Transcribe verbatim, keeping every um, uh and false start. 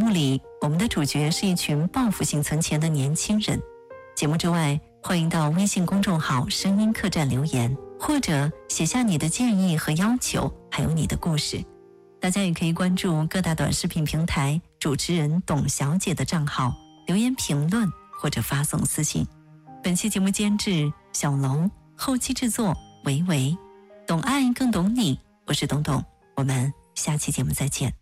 目里，我们的主角是一群报复性存钱的年轻人。节目之外，欢迎到微信公众号声音客栈留言，或者写下你的建议和要求，还有你的故事。大家也可以关注各大短视频平台主持人董小姐的账号，留言评论或者发送私信。本期节目监制小楼，后期制作维维，懂爱更懂你，我是董董，我们下期节目再见。